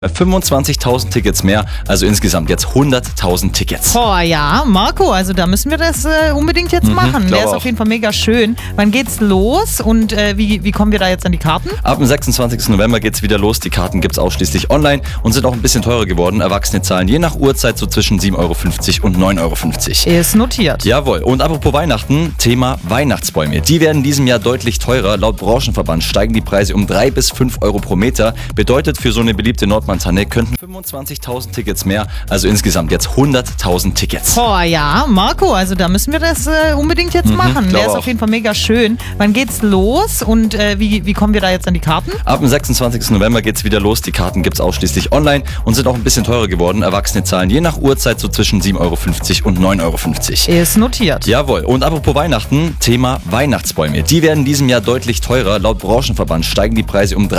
25.000 Tickets mehr, also insgesamt jetzt 100.000 Tickets. Boah, ja, Marco, also da müssen wir das unbedingt jetzt machen. Der ist auf jeden Fall mega schön. Wann geht's los und wie kommen wir da jetzt an die Karten? Ab dem 26. November geht's wieder los. Die Karten gibt's ausschließlich online und sind auch ein bisschen teurer geworden. Erwachsene zahlen je nach Uhrzeit so zwischen 7,50 € und 9,50 €. Ist notiert. Jawohl. Und apropos Weihnachten, Thema Weihnachtsbäume. Die werden in diesem Jahr deutlich teurer. Laut Branchenverband steigen die Preise um 3 bis 5 € pro Meter. Bedeutet für so eine beliebte Nordmann-Tanne könnten 25.000 Tickets mehr, also insgesamt jetzt 100.000 Tickets. Boah, ja, Marco, also da müssen wir das unbedingt jetzt machen. Der ist auf jeden Fall mega schön. Wann geht's los und wie kommen wir da jetzt an die Karten? Ab dem 26. November geht's wieder los. Die Karten gibt's ausschließlich online und sind auch ein bisschen teurer geworden. Erwachsene zahlen je nach Uhrzeit so zwischen 7,50 € und 9,50 €. Ist notiert. Jawohl. Und apropos Weihnachten, Thema Weihnachtsbäume. Die werden in diesem Jahr deutlich teurer. Laut Branchenverband steigen die Preise um 3